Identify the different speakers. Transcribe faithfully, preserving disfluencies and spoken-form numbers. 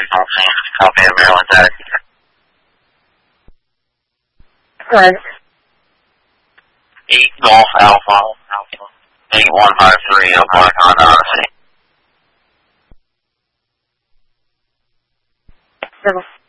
Speaker 1: Copy of Maryland Taxi.
Speaker 2: Right.
Speaker 1: eight Golf Alpha. eight one five three Oakland Honda Odyssey.
Speaker 2: Seven.